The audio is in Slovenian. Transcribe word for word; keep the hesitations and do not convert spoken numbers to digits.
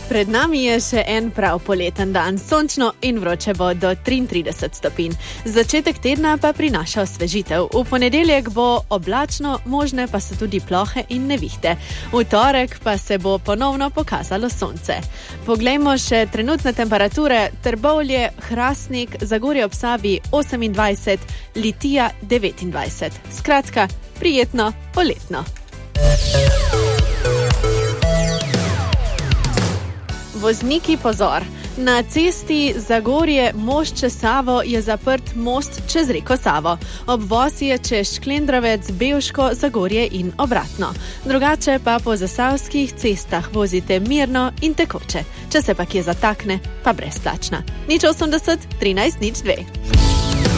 Pred nami je še en prav poleten dan, sončno in vroče bo do triintrideset stopinj. Začetek tedna pa prinaša osvežitev. V ponedeljek bo oblačno, možne pa so tudi plohe in nevihte. V torek pa se bo ponovno pokazalo sonce. Poglejmo še trenutne temperature. Trbovlje, Hrastnik, Zagorje ob Savi osemindvajset, Litija devetindvajset. Skratka, prijetno poletno. Vozniki pozor! Na cesti Zagorje most čez Savo je zaprt most čez reko Savo. Obvoz je čez Šklendrovec, Bevško, Zagorje in obratno. Drugače pa po zasavskih cestah vozite mirno in tekoče. Če se pa kje zatakne, pa brezplačna. nič osemdeset, trinajst, nič dve.